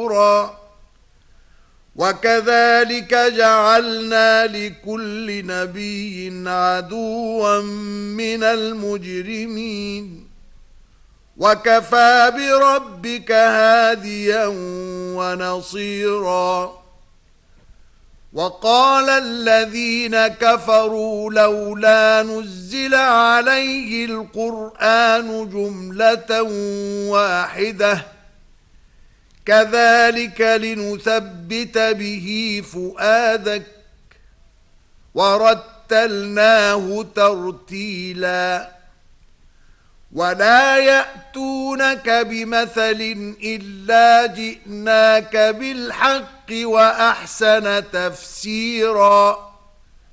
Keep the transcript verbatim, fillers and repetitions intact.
نفورا وكذلك جعلنا لكل نبي عدوا من المجرمين وكفى بربك هاديا ونصيرا وقال الذين كفروا لولا نزل عليه القرآن جملة واحدة كذلك لنثبت به فؤادك ورتلناه ترتيلا ولا يأتونك بمثل إلا جئناك بالحق وأحسن تفسيرا